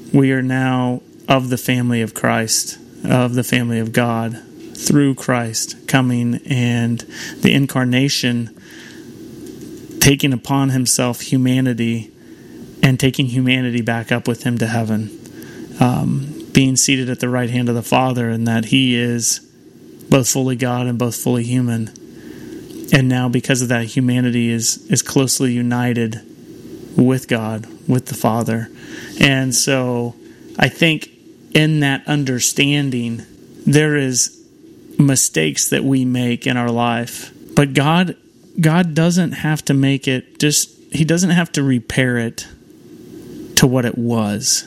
We are now of the family of Christ, of the family of God, through Christ coming and the incarnation, taking upon himself humanity and taking humanity back up with him to heaven, being seated at the right hand of the Father, and that he is both fully God and both fully human. And now, because of that, humanity is closely united with God, with the Father. And so I think in that understanding, there is mistakes that we make in our life. But God doesn't have to make it he doesn't have to repair it to what it was.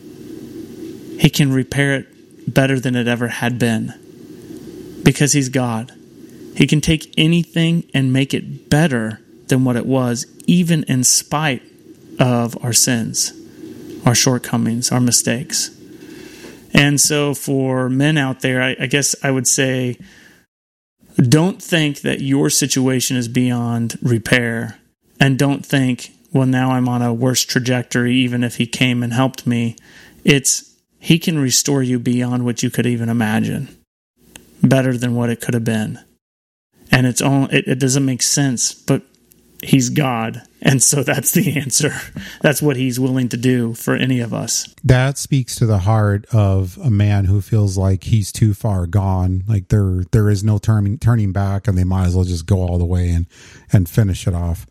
He can repair it better than it ever had been, because he's God. He can take anything and make it better than what it was, even in spite of our sins, our shortcomings, our mistakes. And so for men out there, I guess I would say, don't think that your situation is beyond repair, and don't think, well, now I'm on a worse trajectory even if he came and helped me. He can restore you beyond what you could even imagine, better than what it could have been. And it doesn't make sense, but he's God, and so that's the answer. That's what he's willing to do for any of us. That speaks to the heart of a man who feels like he's too far gone, like there is no turning back, and they might as well just go all the way and finish it off.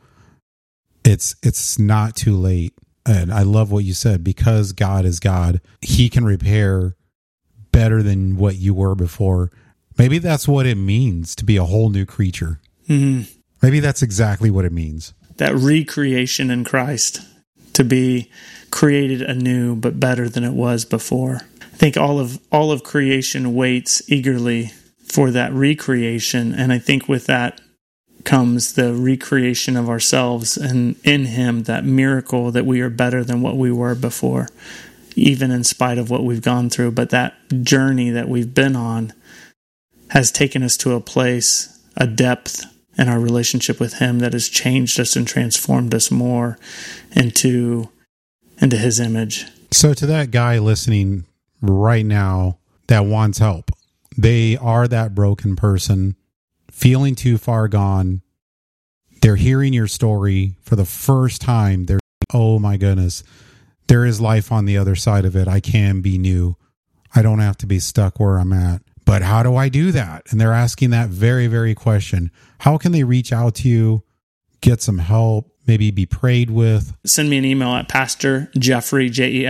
It's not too late. And I love what you said, because God is God, he can repair better than what you were before. Maybe that's what it means to be a whole new creature. Mm-hmm. Maybe that's exactly what it means. That recreation in Christ, to be created anew, but better than it was before. I think all of creation waits eagerly for that recreation, and I think with that comes the recreation of ourselves, and in him, that miracle that we are better than what we were before, even in spite of what we've gone through. But that journey that we've been on has taken us to a place, a depth in our relationship with him that has changed us and transformed us more into his image. So to that guy listening right now that wants help, they are that broken person, feeling too far gone. They're hearing your story for the first time. They're, oh my goodness, there is life on the other side of it. I can be new. I don't have to be stuck where I'm at. But how do I do that? And they're asking that very, very question. How can they reach out to you, get some help, maybe be prayed with? Send me an email at Pastor Jeffrey,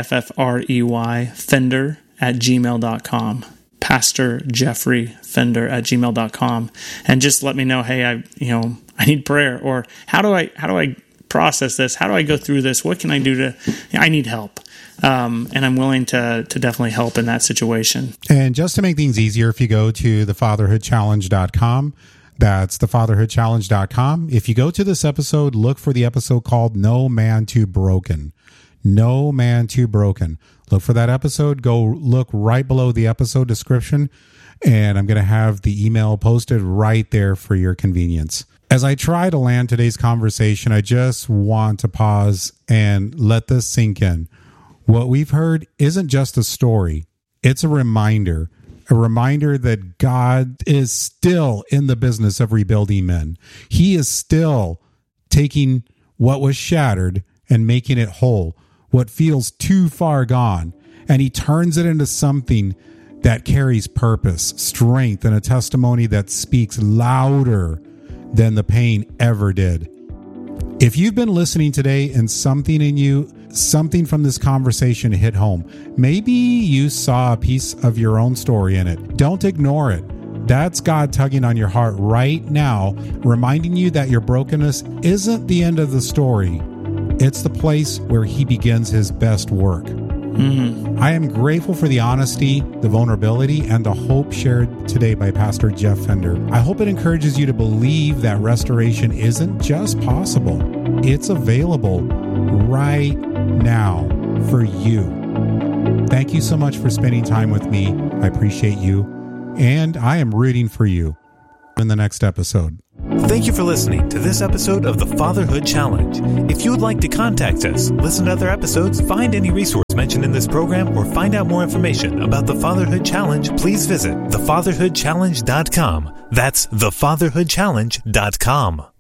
Jeffrey, Fender @gmail.com. Pastor Jeffrey Fender @gmail.com. And just let me know, hey, I need prayer, or how do I process this? How do I go through this? What can I do I need help. And I'm willing to definitely help in that situation. And just to make things easier, if you go to thefatherhoodchallenge.com, that's thefatherhoodchallenge.com. If you go to this episode, look for the episode called No Man Too Broken. No Man Too Broken. Look for that episode. Go look right below the episode description, and I'm going to have the email posted right there for your convenience. As I try to land today's conversation, I just want to pause and let this sink in. What we've heard isn't just a story. It's a reminder that God is still in the business of rebuilding men. He is still taking what was shattered and making it whole, what feels too far gone, and he turns it into something that carries purpose, strength, and a testimony that speaks louder than the pain ever did. If you've been listening today and something in you, something from this conversation hit home, maybe you saw a piece of your own story in it, don't ignore it. That's God tugging on your heart right now, reminding you that your brokenness isn't the end of the story. It's the place where he begins his best work. Mm-hmm. I am grateful for the honesty, the vulnerability, and the hope shared today by Pastor Jeff Fender. I hope it encourages you to believe that restoration isn't just possible. It's available right now for you. Thank you so much for spending time with me. I appreciate you, and I am rooting for you in the next episode. Thank you for listening to this episode of the Fatherhood Challenge. If you would like to contact us, listen to other episodes, find any resource mentioned in this program, or find out more information about the Fatherhood Challenge, please visit thefatherhoodchallenge.com. That's thefatherhoodchallenge.com.